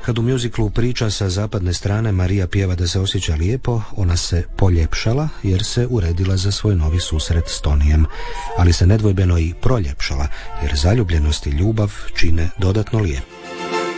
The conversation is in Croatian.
Kad u mjuziklu Priča sa zapadne strane Marija pjeva da se osjeća lijepo, ona se poljepšala jer se uredila za svoj novi susret s Tonijem, ali se nedvojbeno i proljepšala jer zaljubljenost i ljubav čine dodatno lijep.